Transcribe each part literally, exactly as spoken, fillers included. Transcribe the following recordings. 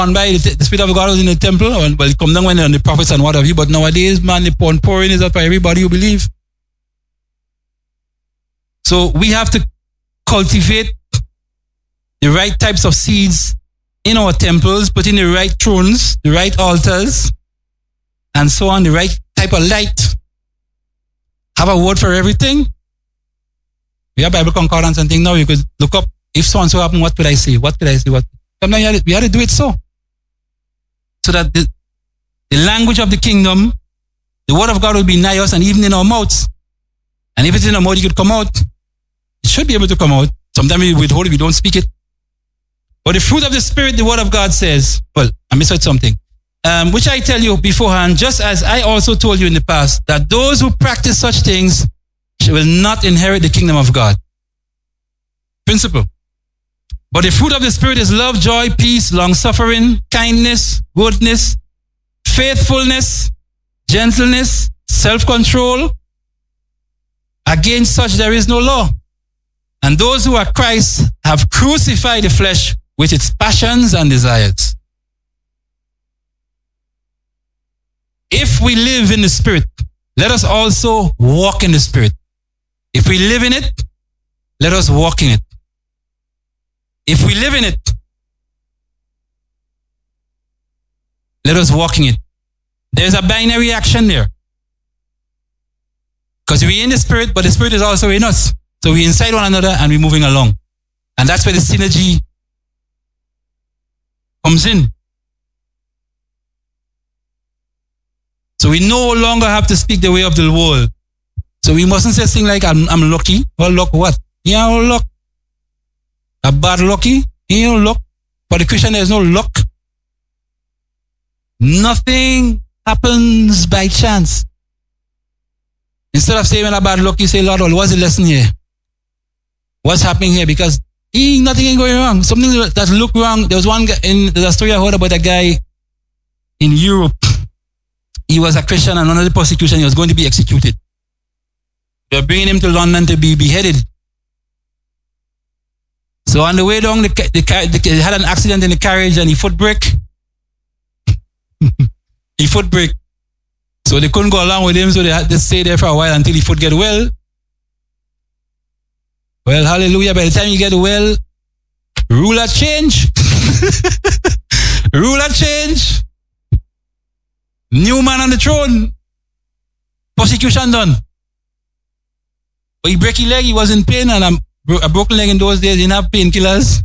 on by, the, the Spirit of God was in the temple. Well, it come down when on the prophets and what have you. But nowadays, man, the pouring, pouring is up for everybody who believe. So we have to cultivate the right types of seeds in our temples, put in the right thrones, the right altars, and so on, the right type of light. Have a word for everything. We have Bible concordance and things now. You could look up, if so and so happened, what could I say? What could I say? What? Sometimes we have, to, we have to do it so. So that the, the language of the kingdom, the word of God will be nigh us and even in our mouths. And if it's in our mouth, it could come out. It should be able to come out. Sometimes we withhold it, we don't speak it. But the fruit of the Spirit, the word of God says, well, I misheard something. Um, which I tell you beforehand, just as I also told you in the past, that those who practice such things will not inherit the kingdom of God. Principle. But the fruit of the Spirit is love, joy, peace, long-suffering, kindness, goodness, faithfulness, gentleness, self-control. Against such there is no law. And those who are Christ have crucified the flesh with its passions and desires. If we live in the Spirit, let us also walk in the Spirit. If we live in it, let us walk in it. If we live in it, let us walk in it. There's a binary action there. Because we're in the Spirit, but the Spirit is also in us. So we're inside one another and we're moving along. And that's where the synergy comes in. So we no longer have to speak the way of the world. So we mustn't say things like, I'm, I'm lucky. Well, luck what? Yeah, well, luck. A bad lucky? You know, luck. For the Christian, there's no luck. Nothing happens by chance. Instead of saying a bad luck, you say, Lord, what's the lesson here? What's happening here? Because he, nothing ain't going wrong. Something that looked wrong. There was one guy in there's a story I heard about a guy in Europe. He was a Christian and under the persecution, he was going to be executed. They were bringing him to London to be beheaded. So on the way down, the, the, the, they had an accident in the carriage and he foot brake. he foot brake. So they couldn't go along with him, so they had to stay there for a while until he foot get well. Well, hallelujah. By the time you get well, ruler change. ruler change. New man on the throne. Persecution done. But he break his leg, he was in pain, and a broken leg in those days, he didn't have painkillers.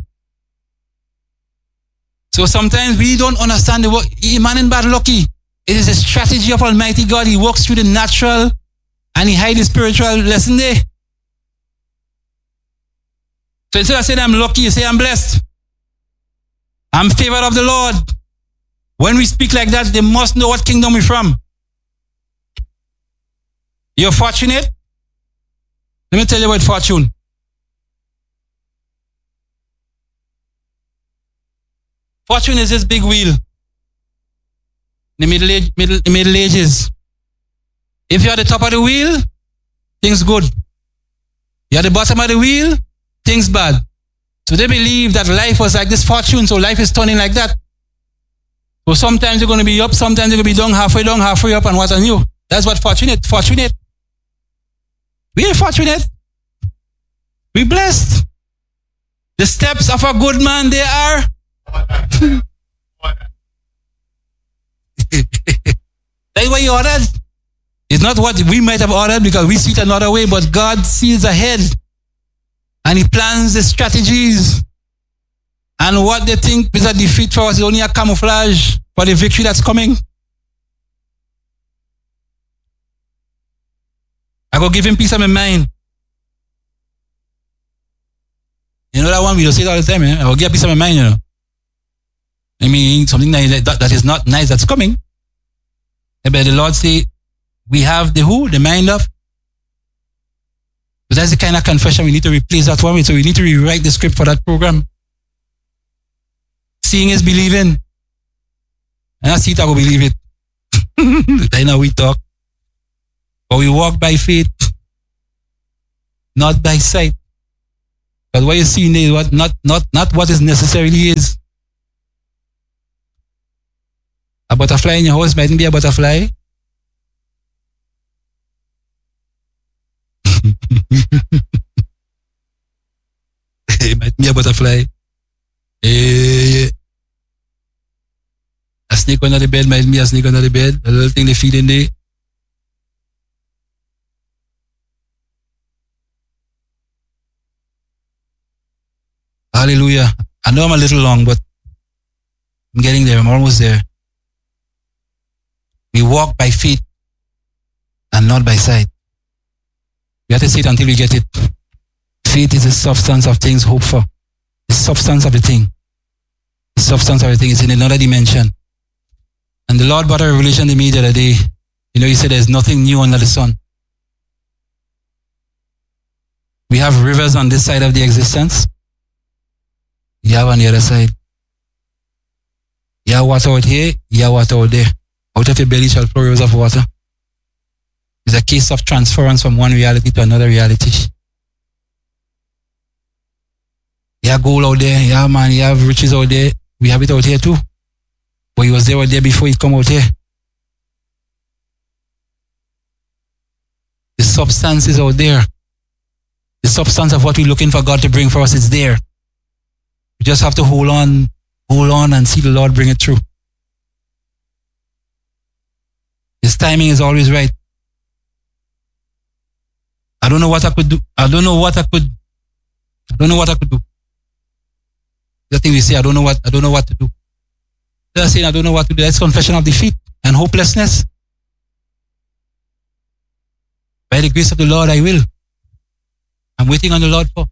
So sometimes we don't understand the work. He man in bad lucky. It is a strategy of Almighty God. He works through the natural and he hides the spiritual lesson there. So instead of saying I'm lucky, you say I'm blessed. I'm favored of the Lord. When we speak like that, they must know what kingdom we're from. You're fortunate. Let me tell you about fortune. Fortune is this big wheel. The middle, age, middle, middle ages. If you're at the top of the wheel, things good. You're at the bottom of the wheel, things bad. So they believe that life was like this fortune, so life is turning like that. So sometimes you're going to be up, sometimes you're going to be down, halfway down, halfway up, and what on you. That's what fortunate, fortunate. We ain't fortunate. We blessed. The steps of a good man, they are. That's what you ordered. It's not what we might have ordered because we see it another way, but God sees ahead and he plans the strategies. And what they think is a defeat for us is only a camouflage for the victory that's coming. I go give him peace of my mind. You know that one, we don't say it all the time, eh? I will give peace of my mind, you know. I mean, something that, that, that is not nice that's coming. But the Lord say, we have the who? The mind of. But that's the kind of confession we need to replace that one with. So we need to rewrite the script for that program. Seeing is believing. And I see it, I will believe it. I know we talk. But we walk by faith, not by sight. But what you see is what not, not, not what is necessarily is. A butterfly in your house mightn't be a butterfly. It might be a butterfly. Eh, a snake under the bed might be a snake under the bed. A little thing they feed in there. Hallelujah. I know I'm a little long, but I'm getting there. I'm almost there. We walk by faith and not by sight. We have to say it until we get it. Faith is the substance of things hoped for. The substance of the thing. The substance of the thing is in another dimension. And the Lord brought a revelation to me the other day. You know, he said there's nothing new under the sun. We have rivers on this side of the existence. You have on the other side. You have water out here, you have water out there. Out of your belly shall flow rivers of water. It's a case of transference from one reality to another reality. You have gold out there, yeah man, you have riches out there. We have it out here too. But he was there out there before he come out here. The substance is out there. The substance of what we're looking for God to bring for us is there. We just have to hold on, hold on and see the Lord bring it through. His timing is always right. I don't know what I could do. I don't know what I could, I don't know what I could do. The thing we say, I don't know what, I don't know what to do. They're saying, I don't know what to do. That's confession of defeat and hopelessness. By the grace of the Lord, I will. I'm waiting on the Lord for.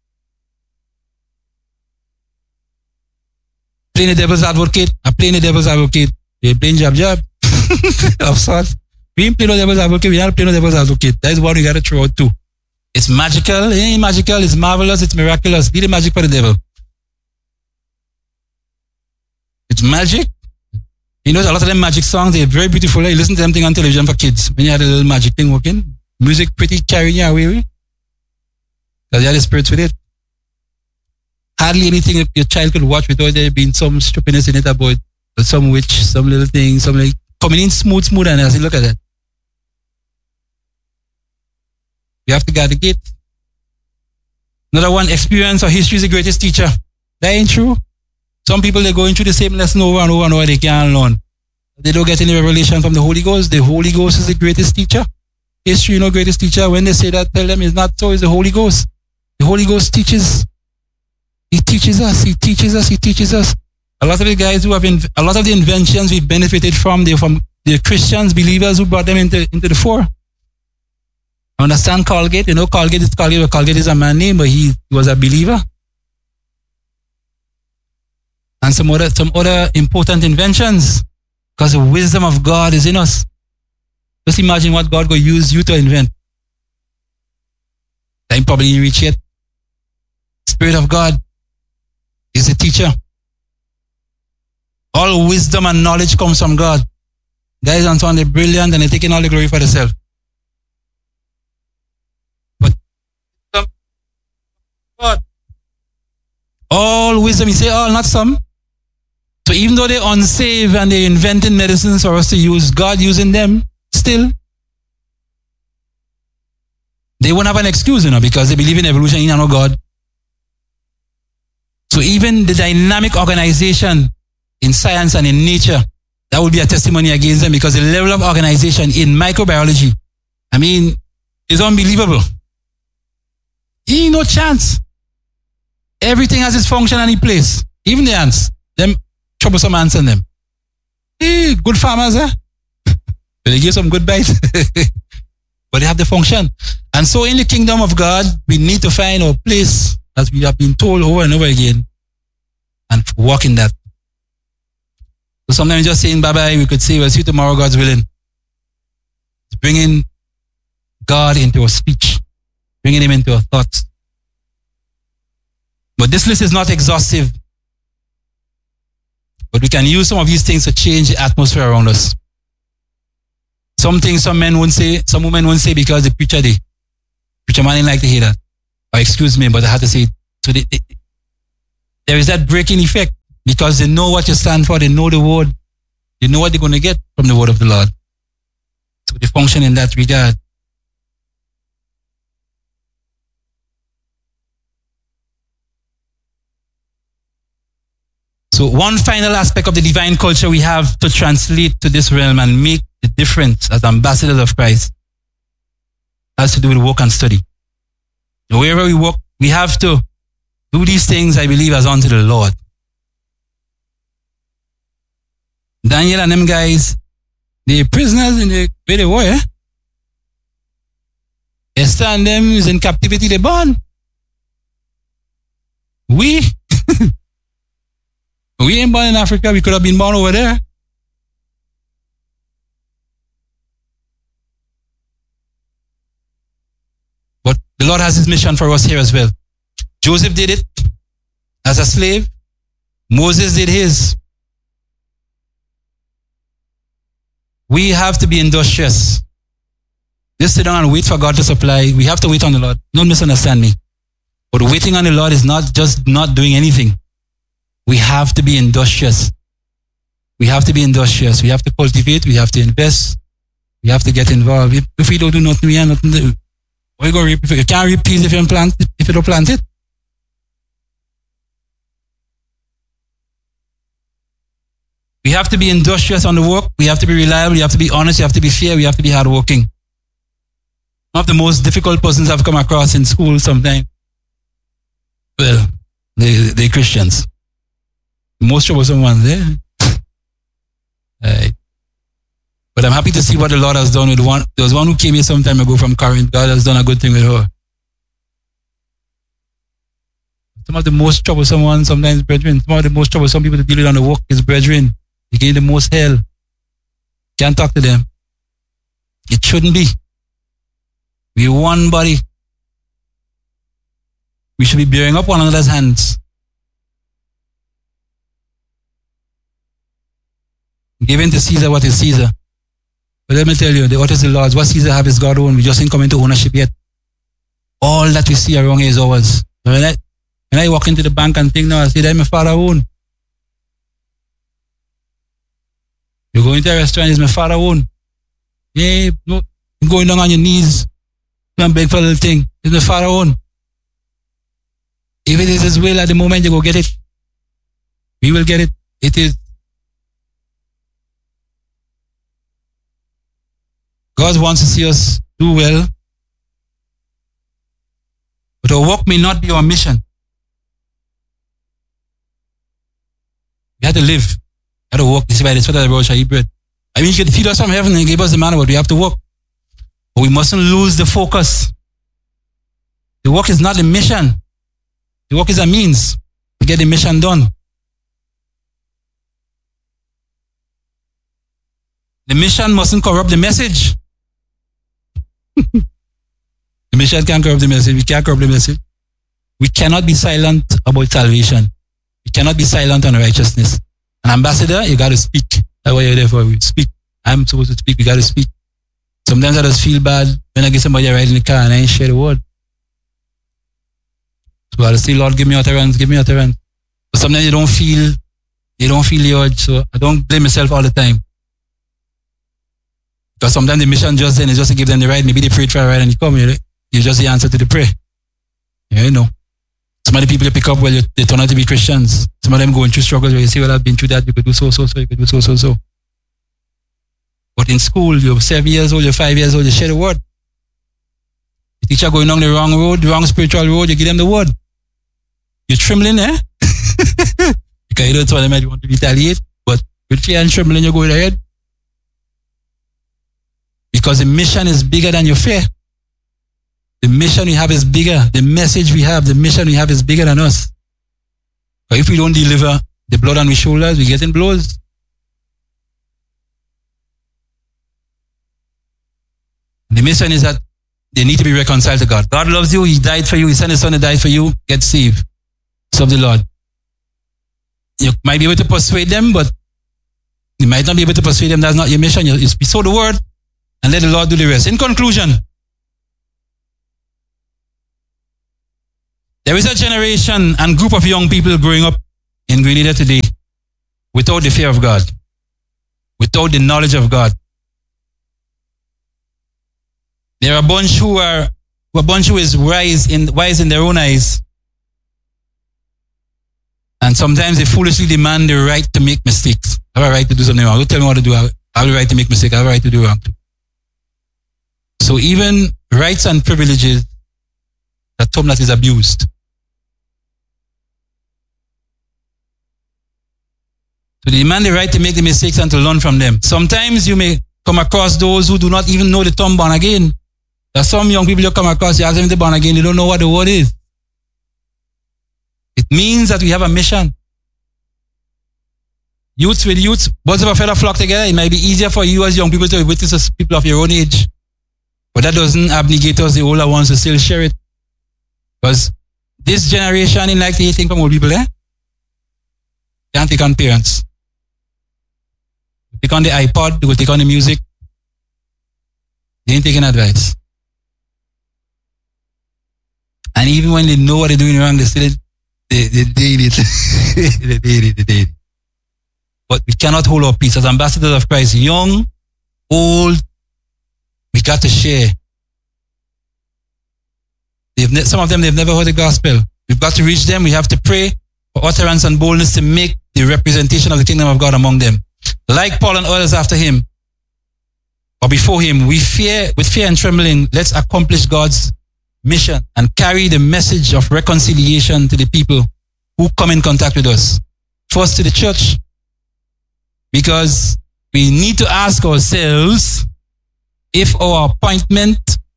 Playing the devil's advocate. I'm playing the devil's advocate. They're playing jab jab. Of sorts. We ain't playing no devil's advocate. We not playing no devil's advocate. That is what we got to throw out too. It's magical. It ain't magical. It's marvelous. It's miraculous. Be the magic for the devil. It's magic. You know, a lot of them magic songs, they're very beautiful. You listen to them thing on television for kids. When you had a little magic thing working, music pretty carrying you away. Because you had the spirits with it. Hardly anything your child could watch without there being some stupidness in it about some witch, some little thing, some like coming in smooth, smooth, and I say, look at that. You have to guard the gate. Another one, experience or history is the greatest teacher. That ain't true. Some people, they're going through the same lesson over and over and over, they can't learn. They don't get any revelation from the Holy Ghost. The Holy Ghost is the greatest teacher. History, you know, greatest teacher. When they say that, tell them it's not so, it's the Holy Ghost. The Holy Ghost teaches. He teaches us, he teaches us, he teaches us. A lot of the guys who have, in, a lot of the inventions we benefited from, they're from the Christians, believers who brought them into, into the fore. I understand Colgate, you know, Colgate is Colgate, but Colgate is a man name, but he, he was a believer. And some other, some other important inventions, because the wisdom of God is in us. Just imagine what God will use you to invent. Time probably didn't reach yet. Spirit of God is a teacher. All wisdom and knowledge comes from God. Guys, Antoine, they're brilliant and they're taking all the glory for themselves. But God, all wisdom, you say all, not some. So even though they're unsaved and they're inventing medicines for us to use, God using them still, they won't have an excuse, you know, because they believe in evolution, you know, God. So even the dynamic organization in science and in nature, that would be a testimony against them, because the level of organization in microbiology, I mean, is unbelievable. Ain't no chance. Everything has its function and its place. Even the ants, them troublesome ants in them. Hey, good farmers, eh? They give some good bites. But they have the function. And so in the kingdom of God, we need to find our place, as we have been told over and over again, and walk in that. So sometimes just saying bye-bye, we could say, we'll see you tomorrow, God's willing. It's bringing God into our speech, bringing him into our thoughts. But this list is not exhaustive. But we can use some of these things to change the atmosphere around us. Some things some men won't say, some women won't say because the preacher, the preacher man didn't like to hear that. Or excuse me, but I had to say it. So they, they, there is that breaking effect because they know what you stand for, they know the word. They know what they're going to get from the word of the Lord. So they function in that regard. So one final aspect of the divine culture we have to translate to this realm and make the difference as ambassadors of Christ has to do with work and study. So wherever we work, we have to do these things, I believe, as unto the Lord. Daniel and them guys, they prisoners in the where they were. Eh? Esther and them is in captivity, they born. We We ain't born in Africa. We could have been born over there. But the Lord has his mission for us here as well. Joseph did it as a slave. Moses did his. We have to be industrious. Just sit down and wait for God to supply. We have to wait on the Lord. Don't misunderstand me. But waiting on the Lord is not just not doing anything. We have to be industrious. We have to be industrious. We have to cultivate. We have to invest. We have to get involved. If, if we don't do nothing, we have nothing to do. What you going to reap? You can't reap peas if you don't plant it. If you don't plant it. We have to be industrious on the work. We have to be reliable. We have to be honest. We have to be fair. We have to be hardworking. One of the most difficult persons I've come across in school sometimes, well, they, they're Christians. Most troublesome ones there. Right. But I'm happy to see what the Lord has done with one. There was one who came here some time ago from Corinth. God has done a good thing with her. Some of the most troublesome ones, sometimes brethren. Some of the most troublesome people to deal with on the work is brethren. They get the most hell. Can't talk to them. It shouldn't be. We're one body. We should be bearing up one another's hands. Giving to Caesar what is Caesar. But let me tell you, the what is the Lord's? What Caesar have is God own. We just ain't come into ownership yet. All that we see around here is ours. So when I, when I walk into the bank and think now, I say, that's my father own. You go into a restaurant, it's my father own. Yeah, no, you're going down on your knees and beg for a little thing. It's my father own. If it is his will at the moment, you go get it. We will get it. It is. God wants to see us do well, but our work may not be our mission. We have to live. We have to work. This is why the sweat of the brow shall eat bread. I mean, you can feed us from heaven and give us the manna, but we have to work. But we mustn't lose the focus. The work is not the mission. The work is a means to get the mission done. The mission mustn't corrupt the message. The mission can't corrupt the message. We can't corrupt the message. We cannot be silent about salvation. We cannot be silent on righteousness. An ambassador, you got to speak. That's what you're there for. We speak. I'm supposed to speak. We got to speak. Sometimes I just feel bad when I get somebody a ride in the car and I ain't share the word. So I say, Lord, give me utterance, give me utterance. But sometimes you don't feel, you don't feel the urge. So I don't blame myself all the time. Because sometimes the mission just then is just to give them the ride. Maybe they prayed for a ride and you come, you, you just the answer to the prayer. Yeah, you know. Some of the people you pick up, well, you, they turn out to be Christians. Some of them going through struggles where you say, well, I've been through that. You could do so, so, so. You could do so, so, so. But in school, you're seven years old, you're five years old, you share the word. The teacher going down the wrong road, the wrong spiritual road, you give them the word. You're trembling, eh? Because you don't tell them you want to retaliate, but with fear and trembling, you go ahead. Because the mission is bigger than your fear. The mission we have is bigger. The message we have, the mission we have is bigger than us. But if we don't deliver the blood on our shoulders, we get in blows. The mission is that they need to be reconciled to God. God loves you. He died for you. He sent his son to die for you. Get saved. Serve the Lord. You might be able to persuade them, but you might not be able to persuade them. That's not your mission. You, you sow the word and let the Lord do the rest. In conclusion, there is a generation and group of young people growing up in Grenada today without the fear of God, without the knowledge of God. There are a bunch who are a bunch who is wise in wise in their own eyes. And sometimes they foolishly demand the right to make mistakes. I have a right to do something wrong. Don't tell me what to do. I have the right to make mistakes. I have a right to do wrong too. So even rights and privileges, a term that is abused. So they demand the right to make the mistakes and to learn from them. Sometimes you may come across those who do not even know the term born again. There are some young people you come across, you ask them if they're born again, they don't know what the word is. It means that we have a mission. Youths with youths, birds of a feather flock together. It might be easier for you as young people to witness as people of your own age. But that doesn't abnegate us, the older ones, to still share it. Because this generation in like anything from old people, eh? They can't take on parents. They take on the iPod, they go take on the music. They ain't taking advice. And even when they know what they're doing wrong, they still they, they did it. they did it, they did it. But we cannot hold our peace. As ambassadors of Christ, young, old, we got to share. They've ne- some of them, they've never heard the gospel. We've got to reach them. We have to pray for utterance and boldness to make the representation of the kingdom of God among them. Like Paul and others after him, or before him, we fear, with fear and trembling, let's accomplish God's mission and carry the message of reconciliation to the people who come in contact with us. First to the church, because we need to ask ourselves if our appointment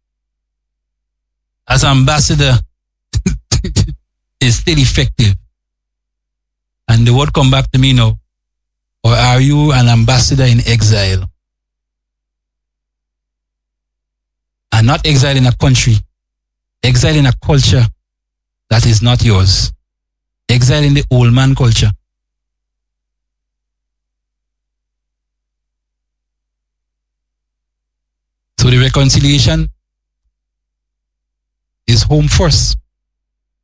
as ambassador is still effective. And the word come back to me now. Or are you an ambassador in exile? And not exile in a country. Exile in a culture that is not yours. Exile in the old man culture. So the reconciliation is home first.